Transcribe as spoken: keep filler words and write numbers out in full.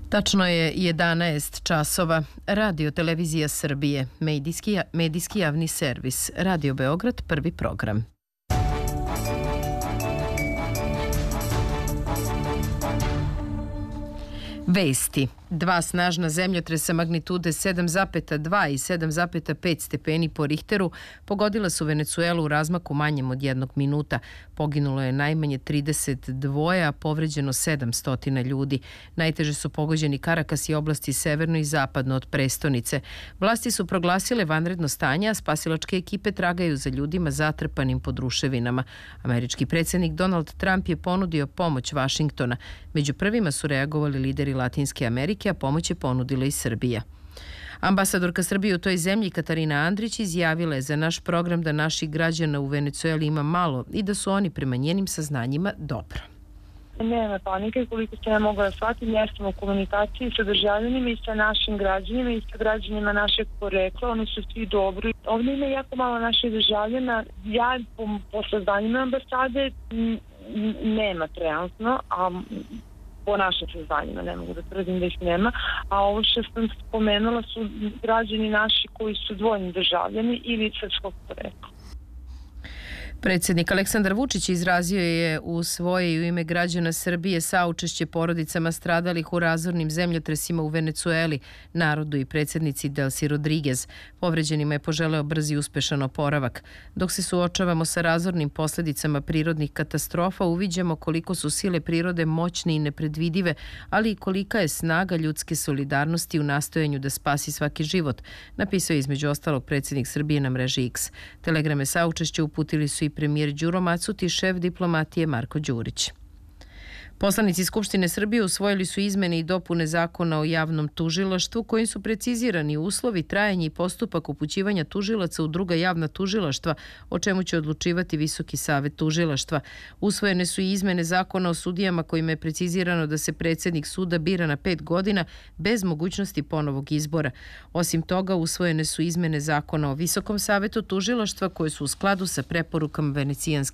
Tačno je jedanaest časova. Radio Televizija Srbije, medijski, medijski javni servis, Radio Beograd, prvi program. Vesti. Dva snažna zemljotresa magnitude sedam zarez dva i sedam zarez pet stepeni po Richteru pogodila su Venecuelu u razmaku manjem od jednog minuta. Poginulo je najmanje trideset dva, a povređeno sedamsto ljudi. Najteže su pogođeni Karakas i oblasti severno i zapadno od prestonice. Vlasti su proglasile vanredno stanje, a spasilačke ekipe tragaju za ljudima zatrpanim pod ruševinama. Američki predsjednik Donald Trump je ponudio pomoć Vašingtona. Među prvima su reagovali lideri Latinske Amerike, a pomoć je ponudila i Srbija. Ambasadorka Srbije u toj zemlji Katarina Andrić izjavila je za naš program da naših građana u Venecueli ima malo i da su oni prema njenim saznanjima dobro. Nema panike, koliko se ja mogla shvatiti, jesmo u komunikaciji sa državljanima i sa našim građanima i sa građanima našeg porekla, oni su svi dobri. Ovdje ima jako malo naših državljana, ja po, po saznanjima ambasade nema trenutno, a po našim saznanjima, ne mogu da tvrdim da ih nema, a ovo što sam spomenula su građani naši koji su dvojni državljani ili srpskog porekla. Predsjednik Aleksandar Vučić izrazio je u svoje i u ime građana Srbije saučešće porodicama stradalih u razornim zemljotresima u Venecueli, narodu i predsjednici Delsi Rodriguez. Povređenima je poželeo brz i uspešan oporavak. Dok se suočavamo sa razornim posljedicama prirodnih katastrofa, uviđamo koliko su sile prirode moćne i nepredvidive, ali i kolika je snaga ljudske solidarnosti u nastojanju da spasi svaki život, napisao je između ostalog predsjednik Srbije na mreži X. Telegrame saučešća uputili su i premijer Đuro Macuti i šef diplomatije Marko Đurić. Poslanici Skupštine Srbije usvojili su izmene i dopune Zakona o javnom tužilaštvu kojim su precizirani uslovi, trajanje i postupak upućivanja tužilaca u druga javna tužilaštva, o čemu će odlučivati Visoki savet tužilaštva. Usvojene su i izmene Zakona o sudijama kojima je precizirano da se predsjednik suda bira na pet godina bez mogućnosti ponovog izbora. Osim toga, usvojene su izmene Zakona o Visokom savetu tužilaštva koje su u skladu sa preporukama Venecijanske